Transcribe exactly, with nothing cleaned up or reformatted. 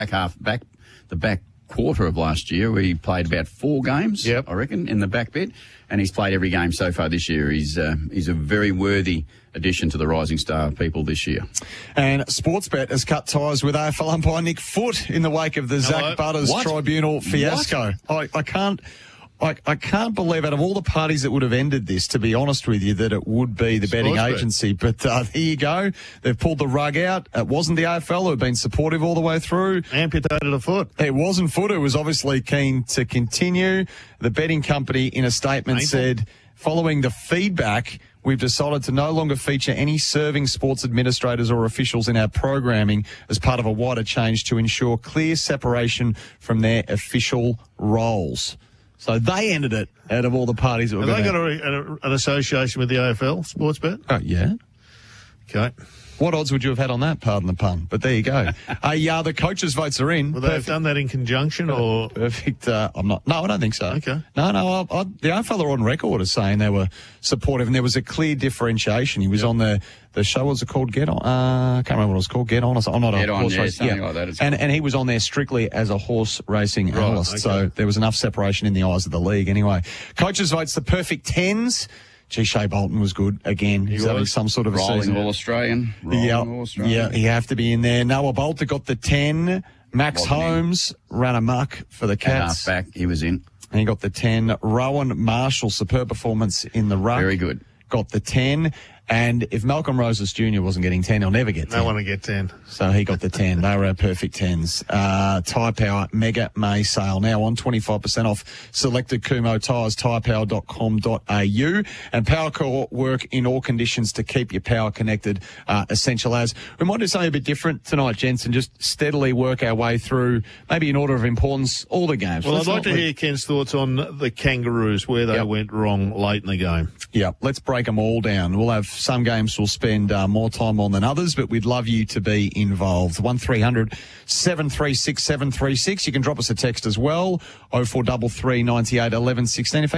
half, back the back quarter of last year. We played about four games, yep. I reckon, in the back bit, and he's played every game so far this year. He's uh, he's a very worthy addition to the Rising Star people this year. And Sportsbet has cut ties with A F L umpire Nick Foote in the wake of the Hello. Zach Butters What? tribunal fiasco. I, I can't... I, I can't believe out of all the parties that would have ended this, to be honest with you, that it would be the betting Sportsbet. agency. But uh, there you go. They've pulled the rug out. It wasn't the A F L who have been supportive all the way through. Amputated a foot. It wasn't Foote who was obviously keen to continue. The betting company in a statement Painful. said, following the feedback, we've decided to no longer feature any serving sports administrators or officials in our programming as part of a wider change to ensure clear separation from their official roles. So they ended it out of all the parties that were Have they going got a, a, an association with the A F L, Sportsbet? Oh, yeah. Okay. What odds would you have had on that, pardon the pun? But there you go. uh, yeah, the coaches' votes are in. Would they have done that in conjunction or... Perfect. Uh, I'm not. No, I don't think so. Okay. No, no. I, I, the A F L are on record as saying they were supportive, and there was a clear differentiation. He was Yep. on the the show. What was it called? Get on. Uh, I can't remember what it was called. Get on. Or something. I'm not Get a On, horse yeah, race. something like that, it's and called. and he was on there strictly as a horse racing Right, analyst. okay. So there was enough separation in the eyes of the league. Anyway, coaches' votes the perfect tens. Gee, Shea Bolton was good again. He's was. having some sort of a Rolling season. All Australian. Rolling Yeah, All Australian. yeah, he have to be in there. Noah Bolter got the ten. Max Wasn't in. Holmes ran amok for the At Cats. half back, he was in. He got the ten. Rowan Marshall, superb performance in the ruck. Very good. Got the ten. And if Malcolm Roses Junior wasn't getting ten, he'll never get ten. No one to get ten. So he got the ten. They were our perfect tens. Uh, Tyre Power Mega May sale now on twenty-five percent off selected Kumo tyres, tyre power dot com dot a u. And PowerCore work in all conditions to keep your power connected, uh, essential as. We might do something a bit different tonight, gents, and just steadily work our way through, maybe in order of importance, all the games. Well, Let's I'd like not to let- hear Ken's thoughts on the Kangaroos, where they Yep. went wrong late in the game. Yeah, let's break them all down. We'll have some games we'll spend uh, more time on than others, but we'd love you to be involved. one three hundred seven three six seven three six. You can drop us a text as well, oh four three three, nine eight, one one one six. In fact,